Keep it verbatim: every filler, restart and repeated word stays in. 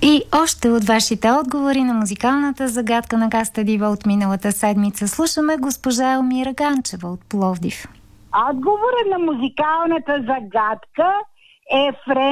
И още от вашите отговори на музикалната загадка на Гаста Дива от миналата седмица слушаме госпожа Елмира Ганчева от Пловдив. Отговорът на музикалната загадка е Френк